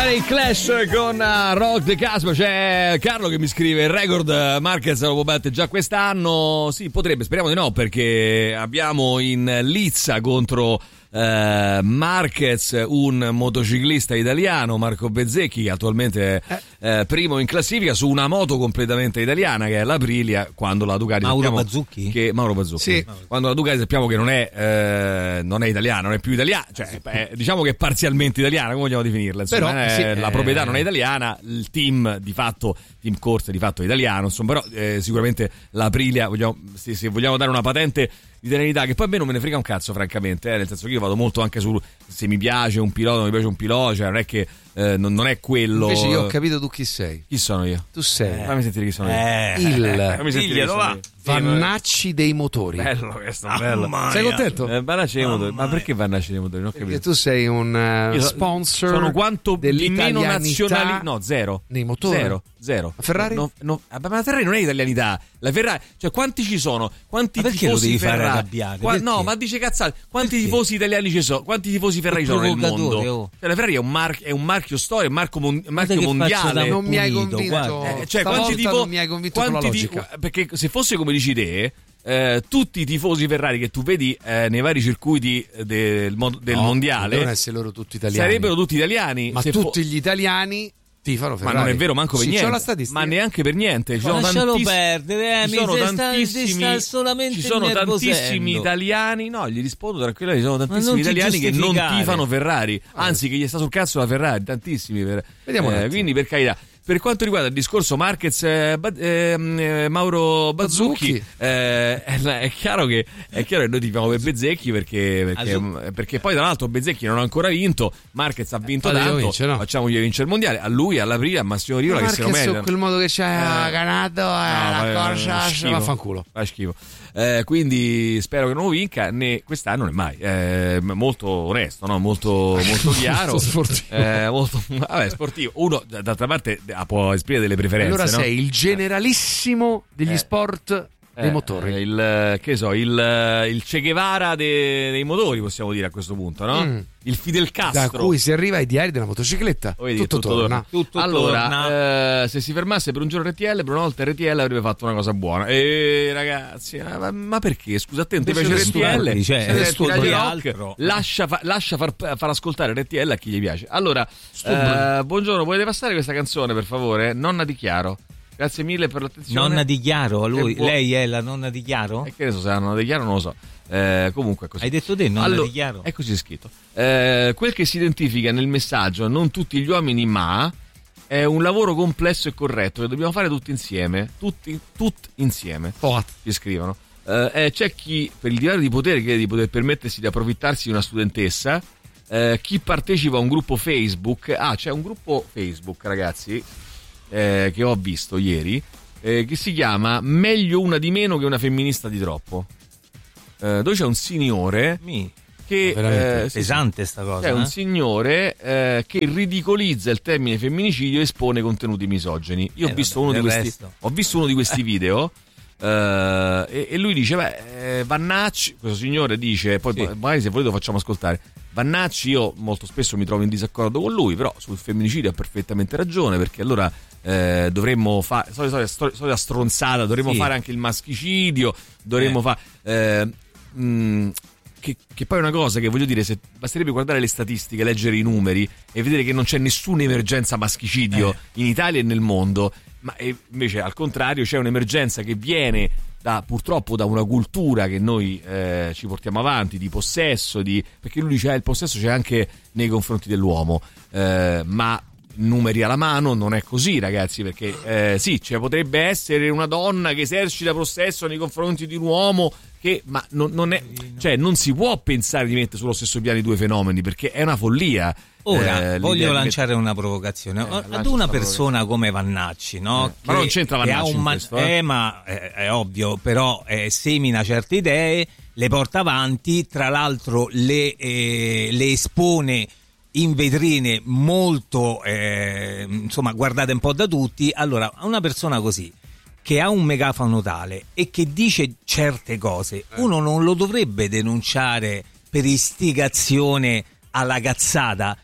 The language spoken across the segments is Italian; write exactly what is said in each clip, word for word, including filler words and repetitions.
Il Clash con uh, Rock the Casbah. C'è Carlo che mi scrive: il record Marquez lo può battere già quest'anno. Sì, potrebbe, speriamo di no, perché abbiamo in lizza contro uh, Marquez un motociclista italiano, Marco Bezzecchi, che attualmente è eh. uh, primo in classifica su una moto completamente italiana che è l'Aprilia, quando la Ducati Mauro Bazzucchi? Che, Mauro Bazzucchi sì. Quando la Ducati sappiamo che non è uh, non è italiana, non è più italiana, cioè è, diciamo che è parzialmente italiana, come vogliamo definirla, insomma. Però è, sì, la eh... proprietà non è italiana, il team di fatto, team corse di fatto è italiano, insomma, però eh, sicuramente l'Aprilia, vogliamo, se, se vogliamo dare una patente di italianità, che poi a me non me ne frega un cazzo francamente, eh, nel senso che io vado molto anche su se mi piace un pilota, non mi piace un pilota, cioè non è che eh, non, non è quello. Invece io ho capito tu chi sei. Chi sono io? Tu sei eh. fammi sentire chi sono eh. io. Il fammi sentire chi sono io. Vannacci dei motori. Bello questo, ah, bello. Sei contento? Eh, Vannacci dei motori. Ma perché Vannacci dei motori? Non ho capito. Perché tu sei un uh, sponsor. Sono quanto di meno nazionali? No, zero. Nei motori? Zero. Zero. La Ferrari? No, no, ma la Ferrari non è italianità. La Ferrari, cioè quanti ci sono? Quanti ma perché tifosi lo devi Ferrari? fare arrabbiare? Qua, no, ma dice cazzate. Quanti perché? tifosi italiani ci sono? Quanti tifosi Ferrari sono nel mondo? Oh. Cioè, la Ferrari è un, mar- è un marchio storico, un marchio, mon- marchio mondiale. Non mi hai convinto. Eh, cioè, quanti tipo, non mi hai convinto con la logica. Ti- perché se fosse come dici te, Eh, tutti i tifosi Ferrari che tu vedi eh, nei vari circuiti del, del no, mondiale devono essere loro tutti italiani. Sarebbero tutti italiani. Ma se tutti fo- gli italiani tifano Ferrari. Ma non è vero manco per sì, niente. Ma neanche per niente. Ci sono lascialo tantiss- perdere, eh, ci sono mi tantissimi, sta, sta solamente ci sono tantissimi italiani. No, gli rispondo tranquillamente. Ci sono tantissimi italiani che non tifano Ferrari, anzi che gli sta sul cazzo la Ferrari. Tantissimi. Per, Vediamo eh, quindi per carità. Per quanto riguarda il discorso Marquez eh, eh, Mauro Bazzucchi, Bazzucchi. Eh, è, è chiaro che è chiaro che noi tifiamo per Bezzecchi perché, perché, perché poi tra l'altro Bezzecchi non ha ancora vinto, Marquez ha vinto eh, tanto, vince, no? Facciamogli vincere il mondiale a lui, all'Aprilia, a Massimo Rivola che se lo merita. Quel modo che c'è eh, Canato, eh, la corsa, vaffanculo. Fa schifo. Eh, quindi spero che non lo vinca né quest'anno né mai. Eh, molto onesto, no? Molto, molto chiaro. molto sportivo. Eh, molto, vabbè, sportivo. Uno d'altra parte può esprimere delle preferenze. Allora no? sei il generalissimo degli eh. sport dei eh, motori. Il che so, il, il Che Guevara de, dei motori, possiamo dire a questo punto, no? Mm. Il Fidel Castro. Da cui si arriva ai diari della motocicletta. Vedi, tutto, tutto torna. torna. Tutto allora, torna. Eh, se si fermasse per un giorno R T L, per una volta R T L avrebbe fatto una cosa buona. E ragazzi, ma, ma perché? Scusa, a te non ti piace R T L? Cioè, lascia, fa, lascia far, far ascoltare R T L a chi gli piace. Allora, eh, buongiorno, potete passare questa canzone per favore? Nonna di Chiaro. Grazie mille per l'attenzione. Nonna di Chiaro, lui, può... lei è la nonna di Chiaro? E che ne so se è la nonna di Chiaro, non lo so. Eh, comunque è così. Hai detto te, nonna allora, di Chiaro? È così scritto. Eh, quel che si identifica nel messaggio, non tutti gli uomini, ma è un lavoro complesso e corretto che dobbiamo fare tutti insieme. Tutti, tutti insieme. Oh. Ci scrivono. Eh, c'è chi, per il divario di potere, crede di poter permettersi di approfittarsi di una studentessa. Eh, chi partecipa a un gruppo Facebook. Ah, c'è un gruppo Facebook, ragazzi. Eh, che ho visto ieri, eh, che si chiama Meglio una di meno che una femminista di troppo, eh, dove c'è un signore Mi. che veramente eh, pesante sta cosa, c'è eh? un signore eh, che ridicolizza il termine femminicidio e espone contenuti misogini. Io eh, ho visto vabbè, uno di questi resto. ho visto uno di questi video eh, e, e lui dice beh, eh, Vannacci, questo signore dice, poi sì. magari se volete lo facciamo ascoltare. Vannacci, io molto spesso mi trovo in disaccordo con lui, però sul femminicidio ha perfettamente ragione, perché allora eh, dovremmo fare solita, solita stronzata, dovremmo sì. fare anche il maschicidio, dovremmo eh. fare eh, mh, che, che poi è una cosa che voglio dire, se basterebbe guardare le statistiche, leggere i numeri e vedere che non c'è nessuna emergenza maschicidio eh. in Italia e nel mondo, ma invece al contrario c'è un'emergenza che viene da, purtroppo da una cultura che noi eh, ci portiamo avanti di possesso, di, perché lui dice eh, il possesso c'è anche nei confronti dell'uomo, eh, ma numeri alla mano non è così, ragazzi, perché eh, sì, cioè, potrebbe essere una donna che esercita possesso nei confronti di un uomo che, ma non, non è, cioè non si può pensare di mettere sullo stesso piano i due fenomeni, perché è una follia. Ora eh, voglio lanciare una provocazione eh, ad una persona come Vannacci, no? Eh, ma non c'entra Vannacci un man- questo, eh? eh, ma è, è ovvio, però eh, semina certe idee, le porta avanti, tra l'altro le, eh, le espone in vetrine molto eh, insomma guardate un po' da tutti. Allora, una persona così che ha un megafono tale e che dice certe cose, uno non lo dovrebbe denunciare per istigazione alla cazzata.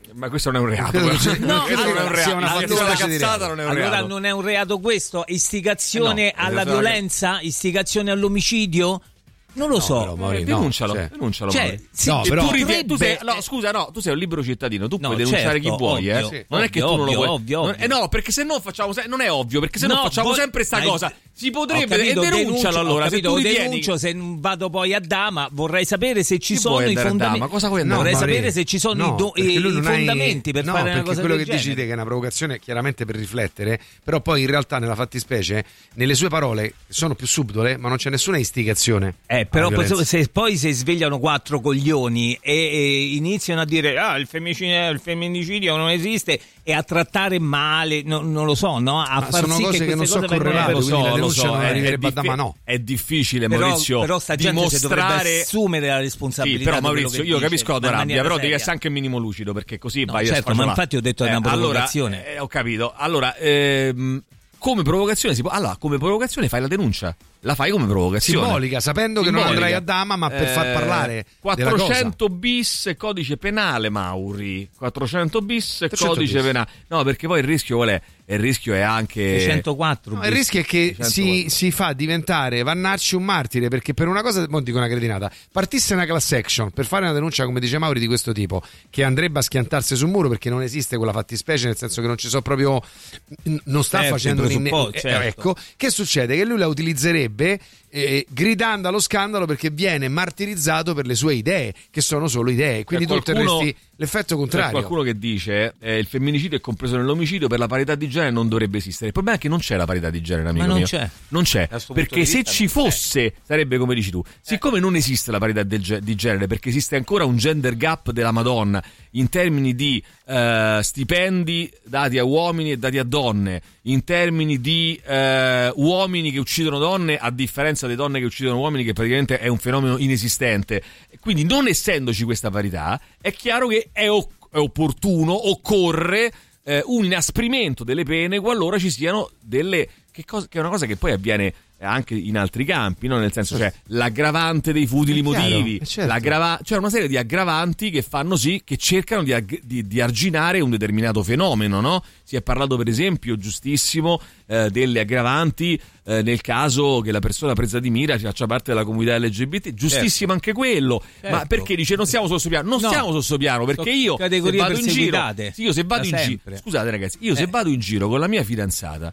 Ma questo non è un reato. No, questo allora, non è un reato. una Una cazzata non è un allora reato. non è un reato questo? Istigazione no, alla violenza? Istigazione all'omicidio? Non lo No, so. però, Mauri, Eh, no, denuncialo, cioè. denuncialo. Cioè, Mauri. sì, No, E però- tu ritieni- tu sei, potrebbe- no, scusa, no, tu sei un libero cittadino, tu No, puoi denunciare certo, chi vuoi, ovvio, eh. Non è che tu ovvio, non lo vuoi. ovvio, Non- ovvio. eh no, perché se no facciamo se- non è ovvio, perché se no, No, facciamo voi- sempre sta Hai- cosa. Si Ho potrebbe capito, e denuncialo denuncio, allora, ho se capito, tu ritieni denuncio se non vado poi a Dama, vorrei sapere se ci Chi sono vuoi i andare a fondamenti. Dama? Cosa vuoi andare? vorrei No, sapere Mauri, se ci sono no, i, do- perché i lui non hai- fondamenti per no, fare una perché cosa quello del che dici te genere. che è una provocazione è chiaramente per riflettere, però poi in realtà nella fattispecie nelle sue parole sono più subdole, ma non c'è nessuna istigazione. Eh, però alla poi, violenza. se poi si svegliano quattro coglioni e, e iniziano a dire ah il femminicidio, il femminicidio non esiste e a trattare male, no, non lo so, no? A Ma far sono sì cose che che non queste so cose vengano correlate, lo quindi la so, lo denuncia so, non è, arriverebbe è a Dama, no. è difficile, però, Maurizio, però sta gente si dovrebbe dimostrare. assumere la Sì, responsabilità però di quello Maurizio, che io dice, capisco la tua ma in rabbia, maniera però devi seria. essere anche un minimo lucido, perché così No, vai a certo, sfacciare. ma infatti ho detto è una provocazione. Allora, eh, ho capito. Allora, ehm, come provocazione si può. Allora, come provocazione fai la denuncia. La fai come provocazione. Simbolica, sapendo che non Simbolica. andrai a Dama, ma per far Eh, parlare della cosa. quattrocento bis codice penale, Mauri. quattrocento bis codice bis. penale. No, perché poi il rischio qual è? Il rischio è anche centoquattro No, il rischio è che si, centoquattro. si fa diventare Vannacci un martire, perché per una cosa, mo dico una cretinata, partisse una class action per fare una denuncia, come dice Mauri, di questo tipo, che andrebbe a schiantarsi sul muro perché non esiste quella fattispecie, nel senso che non ci so proprio, non sta Certo, facendo il un inne- presupposto, eh, certo. ecco, che succede? Che lui la utilizzerebbe eh, gridando allo scandalo perché viene martirizzato per le sue idee, che sono solo idee, quindi C'è tu qualcuno- otterresti l'effetto C'è contrario. qualcuno che dice eh, il femminicidio è compreso nell'omicidio, per la parità di genere non dovrebbe esistere. Il problema è che non c'è la parità di genere, amico Ma non mio. c'è. Non c'è. Da sto Perché punto di se vista ci non c'è. fosse, sarebbe come dici tu. Siccome non esiste la parità del ge- di genere, perché esiste ancora un gender gap della Madonna in termini di eh, stipendi dati a uomini e dati a donne, in termini di eh, uomini che uccidono donne, a differenza delle donne che uccidono uomini, che praticamente è un fenomeno inesistente. Quindi, non essendoci questa parità, è chiaro che è, o- è opportuno, occorre eh, un inasprimento delle pene qualora ci siano delle. Che, cosa, che è una cosa che poi avviene anche in altri campi, no? Nel senso, cioè l'aggravante dei futili È chiaro, motivi, è certo. l'aggrava- cioè una serie di aggravanti che fanno sì, che cercano di, ag- di, di arginare un determinato fenomeno, no? Si è parlato, per esempio, giustissimo, eh, delle aggravanti eh, nel caso che la persona presa di mira faccia parte della comunità L G B T, giustissimo anche quello. Certo. Ma perché dice non siamo sul suo piano? Non No. stiamo sul suo piano, perché Sono io se categorie vado in giro, perseguitate sì, io se vado da in giro, sempre. scusate ragazzi, io se Eh. vado in giro con la mia fidanzata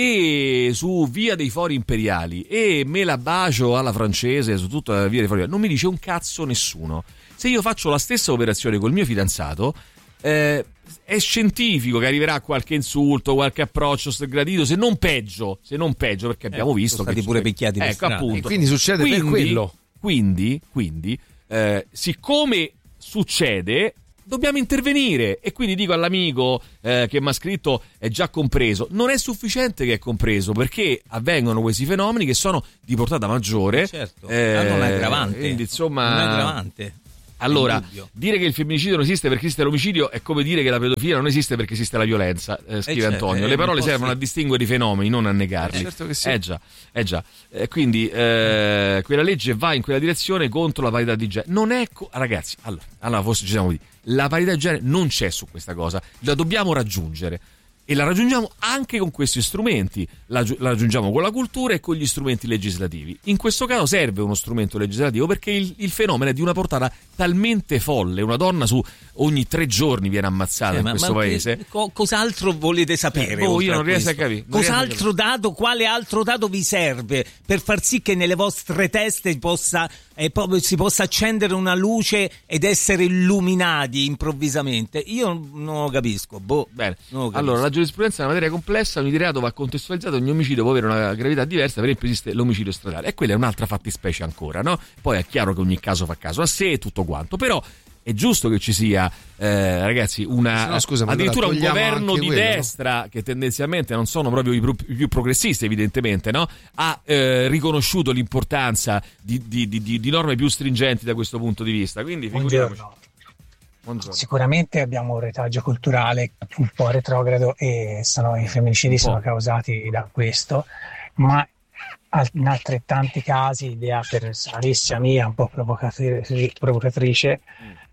e su Via dei Fori Imperiali e me la bacio alla francese su tutta la Via dei Fori Imperiali, non mi dice un cazzo nessuno. Se io faccio la stessa operazione col mio fidanzato, eh, è scientifico che arriverà qualche insulto, qualche approccio sgradito, se non peggio, se non peggio, perché abbiamo visto sono che stati pure picchiati per ecco, strada. appunto. E quindi succede per quello. Quindi, quindi eh, siccome succede, dobbiamo intervenire. E quindi dico all'amico eh, che mi ha scritto è già compreso. Non è sufficiente che è compreso, perché avvengono questi fenomeni che sono di portata maggiore. Certo, eh, hanno un aggravante. quindi, insomma, un aggravante. allora, Indubbio. dire che il femminicidio non esiste perché esiste l'omicidio è come dire che la pedofilia non esiste perché esiste la violenza, eh, scrive certo, Antonio. eh, Le parole un po' servono sì. a distinguere i fenomeni, non a negarli. Eh, certo che sì. Eh già, eh già. Eh, quindi eh, quella legge va in quella direzione contro la parità di genere. Non è co- ragazzi, allora, allora forse ci siamo di la parità di genere non c'è su questa cosa, la dobbiamo raggiungere. E la raggiungiamo anche con questi strumenti, la, la raggiungiamo con la cultura e con gli strumenti legislativi. In questo caso serve uno strumento legislativo perché il, il fenomeno è di una portata talmente folle. Una donna su ogni tre giorni viene ammazzata Eh, in ma- questo ma paese. che- co- cos'altro volete sapere? Eh, boh, oltre io non riesco a questo? capire, non riesco a Cos'altro dato, quale altro dato vi serve per far sì che nelle vostre teste possa, eh, proprio si possa accendere una luce ed essere illuminati improvvisamente? Io non lo capisco. Boh, Bene, non lo capisco. allora la giurisprudenza è una materia complessa, ogni reato va contestualizzato, ogni omicidio può avere una gravità diversa, per esempio esiste l'omicidio stradale e quella è un'altra fattispecie ancora, no? Poi è chiaro che ogni caso fa caso a sé e tutto quanto, però è giusto che ci sia, eh, ragazzi, una Se no, scusa, ma addirittura allora un togliamo governo anche di quello, no? destra che tendenzialmente non sono proprio i, pro- i più progressisti, evidentemente, no? Ha eh, riconosciuto l'importanza di, di, di, di, di norme più stringenti da questo punto di vista. Quindi figuriamoci. Buongiorno. Buongiorno. Sicuramente abbiamo un retaggio culturale un po' retrogrado e sono, i femminicidi Un po'. sono causati da questo, ma al- in altrettanti casi, idea personalissima mia, un po' provocatrice, provocatrice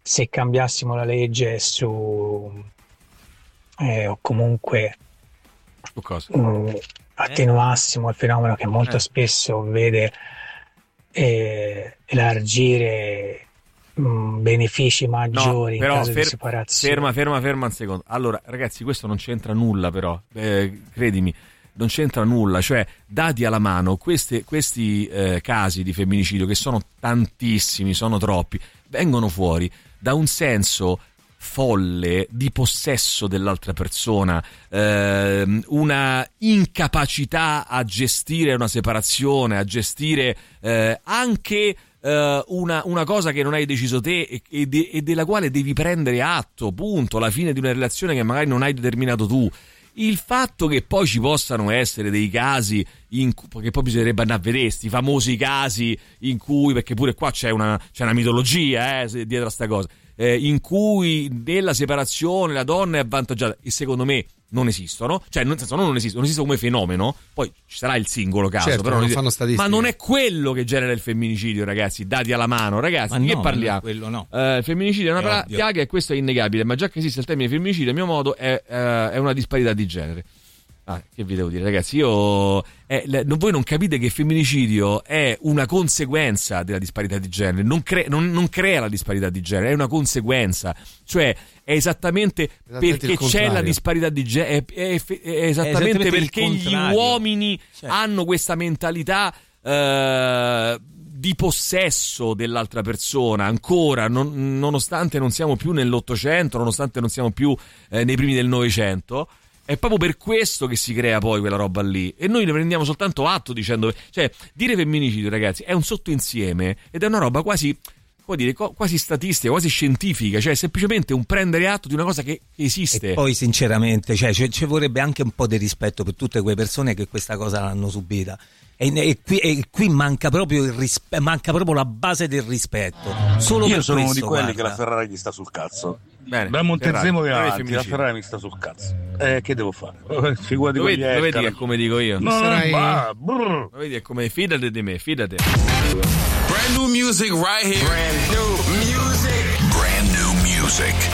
se cambiassimo la legge su eh, o comunque mh, attenuassimo il fenomeno che molto Eh. spesso vede eh, elargire mh, benefici maggiori in però caso fer- di separazione. ferma, ferma, ferma un secondo. Allora, ragazzi, questo non c'entra nulla, però, eh, credimi, non c'entra nulla. Cioè, dati alla mano, queste, questi eh, casi di femminicidio, che sono tantissimi, sono troppi, vengono fuori da un senso folle di possesso dell'altra persona, ehm, una incapacità a gestire una separazione, a gestire eh, anche eh, una, una cosa che non hai deciso te e, e, de, e della quale devi prendere atto, punto, alla fine di una relazione che magari non hai determinato tu. Il fatto che poi ci possano essere dei casi in cui, che poi bisognerebbe andare a vedere sti famosi casi in cui, perché pure qua c'è una, c'è una mitologia eh, dietro a sta cosa, eh, in cui nella separazione la donna è avvantaggiata, e secondo me non esistono, cioè nel senso non, non esistono, non esistono come fenomeno, poi ci sarà il singolo caso, Certo, però non non fanno esiste. statistiche. Ma non è quello che genera il femminicidio, ragazzi, dati alla mano, ragazzi, Ma di che no, parliamo? quello no. Eh, il femminicidio è una È pra- ovvio. piaga e questo è innegabile, ma già che esiste il termine femminicidio, a mio modo, è, eh, è una disparità di genere. Ah, che vi devo dire, ragazzi, io eh, le, non, voi non capite che il femminicidio è una conseguenza della disparità di genere, non, cre- non, non crea la disparità di genere, è una conseguenza, cioè è esattamente, Esattamente perché il c'è la contrario. disparità di genere, è, è, è, è esattamente, esattamente il perché gli contrario. uomini Certo. hanno questa mentalità eh, di possesso dell'altra persona ancora, non, nonostante non siamo più nell'Ottocento, nonostante non siamo più eh, nei primi del Novecento. È proprio per questo che si crea poi quella roba lì, e noi ne prendiamo soltanto atto dicendo, cioè, dire femminicidio, ragazzi, è un sottoinsieme ed è una roba quasi, come dire, quasi statistica, quasi scientifica, cioè semplicemente un prendere atto di una cosa che esiste. E poi sinceramente, cioè, ci, ci vorrebbe anche un po' di rispetto per tutte quelle persone che questa cosa l'hanno subita. E, e, qui, e qui manca proprio il rispe- manca proprio la base del rispetto. Solo Io per sono uno questo, di quelli guarda. che la Ferrari gli sta sul cazzo. Bene, Da Montezemolo Ferrari, in dove è avanti, la femminicidio? Ferrari mi sta sul cazzo. Eh, che devo fare? Figurati Lo quelli vedi, lo vedi che escano. è come dico io? No, Sarai- bah, brr. Lo vedi, è come, fidate di me, fidate. Brand new music right here. Brand new music. Brand new music.